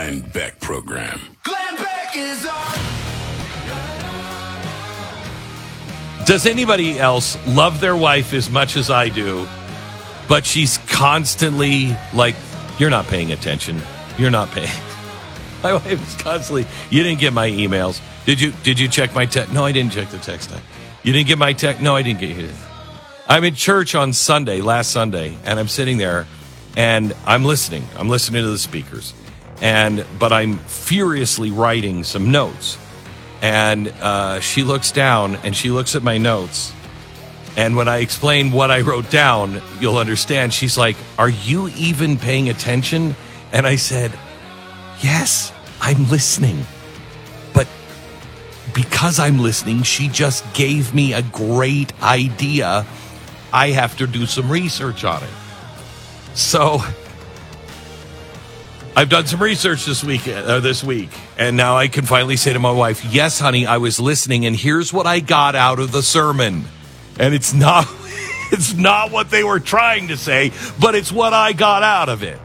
Glenn Beck Program. Glenn Beck is on. Does anybody else love their wife as much as I do, but she's constantly like, you're not paying attention. You're not paying. My wife is constantly, you didn't get my emails. Did you check my text? No, I didn't check the text. You didn't get my text? No, I didn't get it. I'm in church on last Sunday, and I'm sitting there, and I'm listening. I'm listening to the speakers, but I'm furiously writing some notes. And she looks down, and she looks at my notes. And when I explain what I wrote down, you'll understand. She's like, are you even paying attention? And I said, yes, I'm listening. But because I'm listening, she just gave me a great idea. I have to do some research on it. So I've done some research this week, and now I can finally say to my wife, yes, honey, I was listening, and here's what I got out of the sermon. And it's not what they were trying to say, but it's what I got out of it.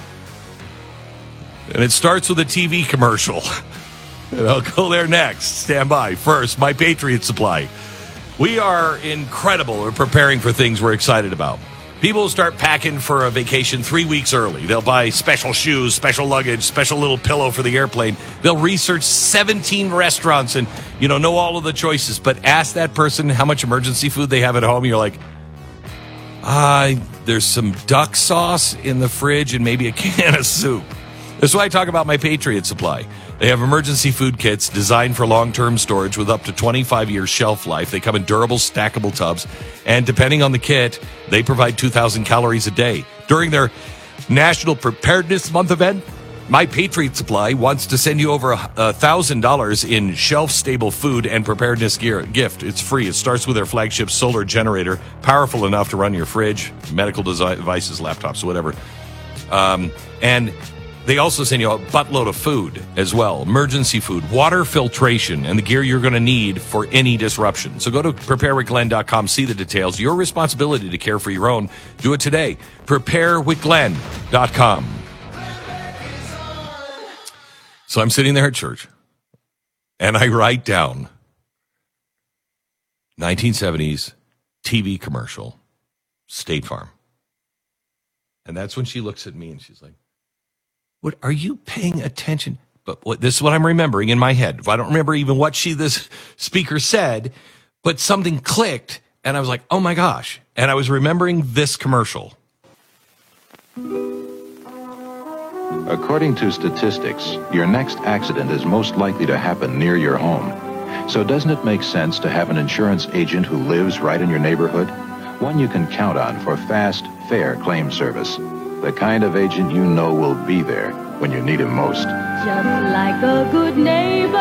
And it starts with a TV commercial. And I'll go there next. Stand by. First, My Patriot Supply. We are incredible. We're preparing for things we're excited about. People will start packing for a vacation 3 weeks early. They'll buy special shoes, special luggage, special little pillow for the airplane. They'll research 17 restaurants and, know all of the choices. But ask that person how much emergency food they have at home. You're like, there's some duck sauce in the fridge and maybe a can of soup. That's why I talk about My Patriot Supply. They have emergency food kits designed for long-term storage with up to 25 years shelf life. They come in durable, stackable tubs. And depending on the kit, they provide 2,000 calories a day. During their National Preparedness Month event, My Patriot Supply wants to send you over $1,000 in shelf-stable food and preparedness gift. It's free. It starts with their flagship solar generator, powerful enough to run your fridge, medical devices, laptops, whatever. And they also send you a buttload of food as well, emergency food, water filtration, and the gear you're going to need for any disruption. So go to preparewithglenn.com, see the details. Your responsibility to care for your own. Do it today. Preparewithglenn.com. So I'm sitting there at church, and I write down 1970s TV commercial, State Farm. And that's when she looks at me, and she's like, what are you paying attention? But this is what I'm remembering in my head. I don't remember even what this speaker said, but something clicked, and I was like, oh my gosh. And I was remembering this commercial. According to statistics, your next accident is most likely to happen near your home. So doesn't it make sense to have an insurance agent who lives right in your neighborhood? One you can count on for fast, fair claim service. The kind of agent you know will be there when you need him most. Just like a good neighbor,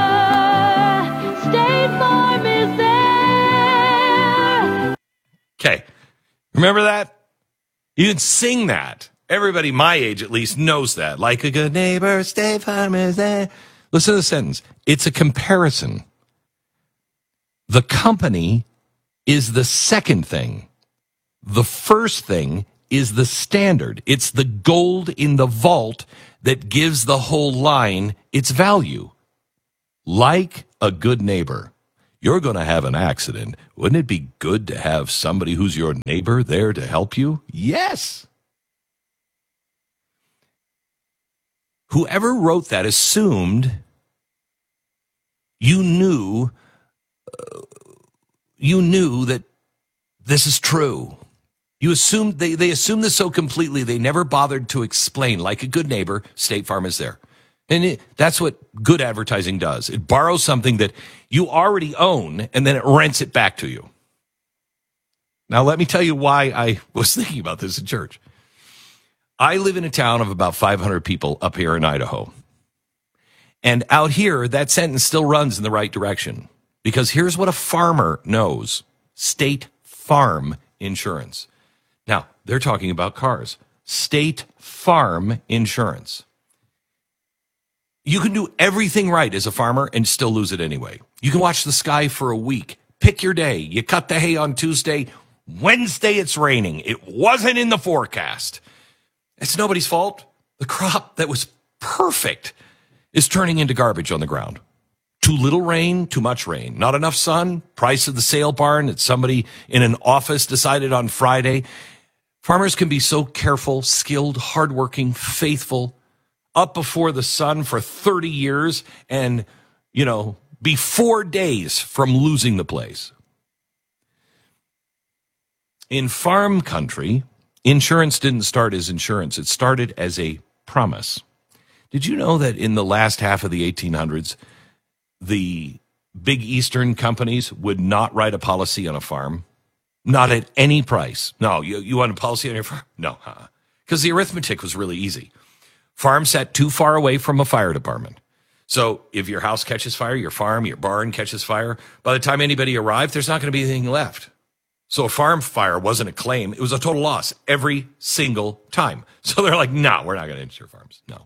State Farm is there. Okay. Remember that? You can sing that. Everybody my age at least knows that. Like a good neighbor, State Farm is there. Listen to the sentence. It's a comparison. The company is the second thing. The first thing is the standard. It's the gold in the vault that gives the whole line its value. Like a good neighbor. You're going to have an accident. Wouldn't it be good to have somebody who's your neighbor there to help you? Yes. Whoever wrote that assumed you knew that this is true. You assumed they assumed this so completely they never bothered to explain. Like a good neighbor, State Farm is there. And that's what good advertising does. It borrows something that you already own and then it rents it back to you. Now, let me tell you why I was thinking about this in church. I live in a town of about 500 people up here in Idaho. And out here, that sentence still runs in the right direction. Because here's what a farmer knows. State Farm Insurance. Now, they're talking about cars. State Farm Insurance. You can do everything right as a farmer and still lose it anyway. You can watch the sky for a week. Pick your day. You cut the hay on Tuesday. Wednesday, it's raining. It wasn't in the forecast. It's nobody's fault. The crop that was perfect is turning into garbage on the ground. Too little rain, too much rain. Not enough sun, price of the sale barn that somebody in an office decided on Friday. Farmers can be so careful, skilled, hardworking, faithful, up before the sun for 30 years and, be 4 days from losing the place. In farm country, insurance didn't start as insurance. It started as a promise. Did you know that in the last half of the 1800s, the big Eastern companies would not write a policy on a farm? Not at any price. No, you want a policy on your farm? No, because the arithmetic was really easy. Farm sat too far away from a fire department. So if your house catches fire, your farm, your barn catches fire, by the time anybody arrived, there's not going to be anything left. So a farm fire wasn't a claim. It was a total loss every single time. So they're like, no, we're not going to insure farms. No.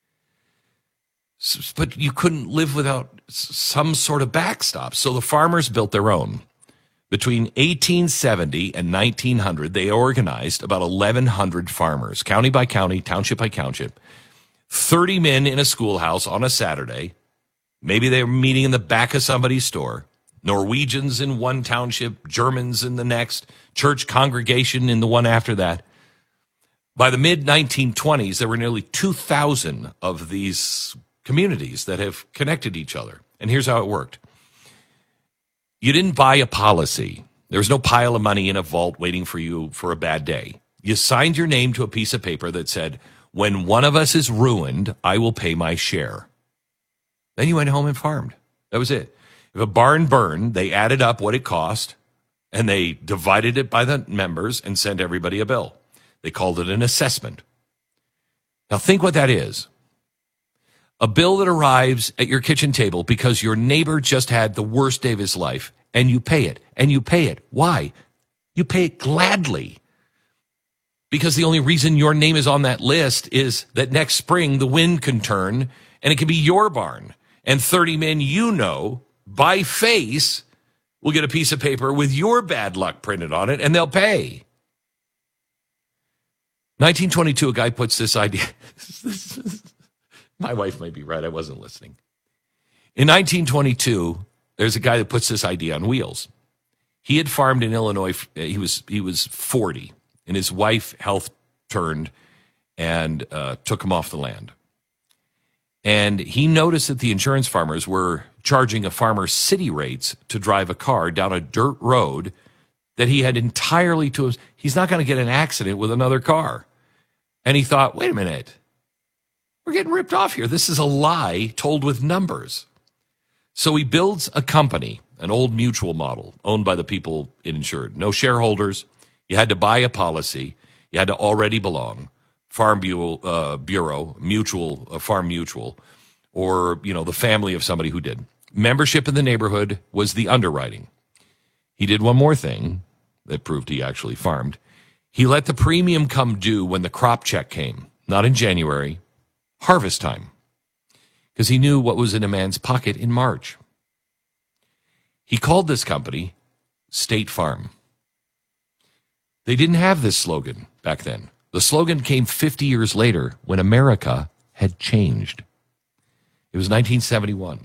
But you couldn't live without some sort of backstop. So the farmers built their own. Between 1870 and 1900, they organized about 1,100 farmers, county by county, township by township, 30 men in a schoolhouse on a Saturday. Maybe they were meeting in the back of somebody's store. Norwegians in one township, Germans in the next, church congregation in the one after that. By the mid-1920s, there were nearly 2,000 of these communities that have connected each other. And here's how it worked. You didn't buy a policy. There was no pile of money in a vault waiting for you for a bad day. You signed your name to a piece of paper that said, when one of us is ruined, I will pay my share. Then you went home and farmed. That was it. If a barn burned, they added up what it cost, and they divided it by the members and sent everybody a bill. They called it an assessment. Now think what that is. A bill that arrives at your kitchen table because your neighbor just had the worst day of his life, and you pay it, and you pay it. Why? You pay it gladly. Because the only reason your name is on that list is that next spring the wind can turn, and it can be your barn. And 30 men by face will get a piece of paper with your bad luck printed on it, and they'll pay. 1922, a guy puts this idea. My wife might be right. I wasn't listening. In 1922, there's a guy that puts this idea on wheels. He had farmed in Illinois. He was 40, and his wife health turned and took him off the land. And he noticed that the insurance farmers were charging a farmer city rates to drive a car down a dirt road that he had entirely to. He's not going to get an accident with another car. And he thought, wait a minute. We're getting ripped off here. This is a lie told with numbers. So he builds a company, an old mutual model owned by the people it insured. No shareholders. You had to buy a policy. You had to already belong. Farm Bureau, mutual, Farm Mutual, or, the family of somebody who did. Membership in the neighborhood was the underwriting. He did one more thing that proved he actually farmed. He let the premium come due when the crop check came, not in January, harvest time, because he knew what was in a man's pocket in March. He called this company State Farm. They didn't have this slogan back then. The slogan came 50 years later when America had changed. It was 1971.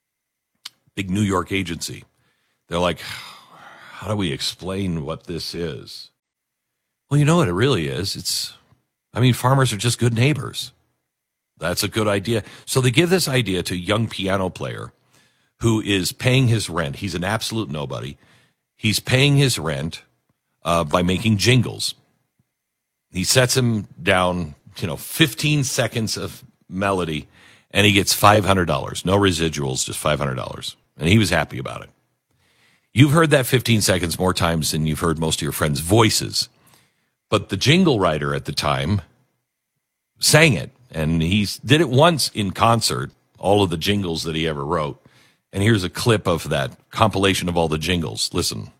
Big New York agency. They're like, how do we explain what this is? Well, you know what it really is. Farmers are just good neighbors. That's a good idea. So they give this idea to a young piano player who is paying his rent. He's an absolute nobody. He's paying his rent by making jingles. He sets him down, 15 seconds of melody, and he gets $500. No residuals, just $500. And he was happy about it. You've heard that 15 seconds more times than you've heard most of your friends' voices. But the jingle writer at the time sang it, and he did it once in concert, all of the jingles that he ever wrote. And here's a clip of that compilation of all the jingles. Listen.